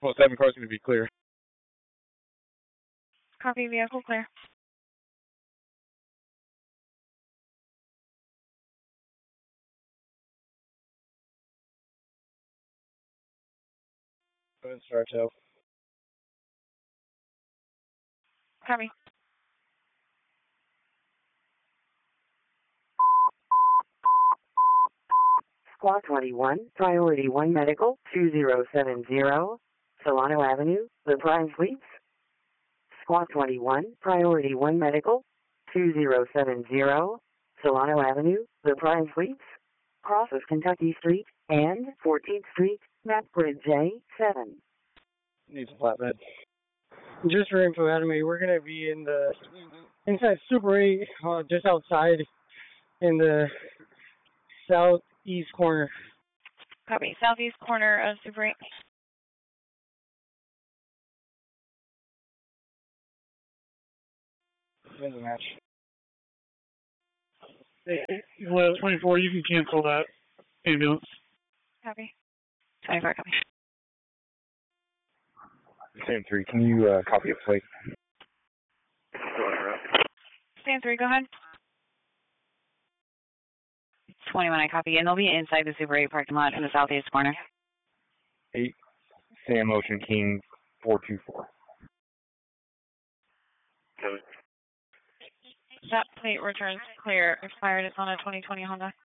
Decimal 7 car's going to be clear. Copy, vehicle clear. Go ahead and start tow. Copy. Squad 21, Priority 1 Medical, 2070, Solano Avenue, The Prime Suites. Squad 21, Priority 1 Medical, 2070, Solano Avenue, The Prime Suites. Crosses Kentucky Street and 14th Street, map grid J7. Needs a flatbed. Just for info, Anime, we're going to be in the inside Super 8, just outside in the southeast corner. Copy. Southeast corner of Super 8. Wins the match. Hey, 24, you can cancel that ambulance. Copy. 24, copy. Same 3, can you copy a plate? Stand 3, go ahead. 21, I copy. And they'll be inside the Super 8 parking lot in the southeast corner. 8, Sam Ocean King 424. That plate returns clear. Expired. It's on a 2020 Honda.